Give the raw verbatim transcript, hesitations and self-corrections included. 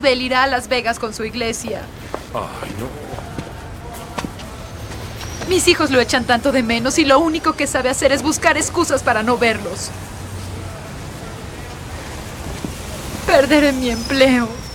Él irá a Las Vegas con su iglesia. Ay, no. Mis hijos lo echan tanto de menos y lo único que sabe hacer es buscar excusas para no verlos. Perderé mi empleo.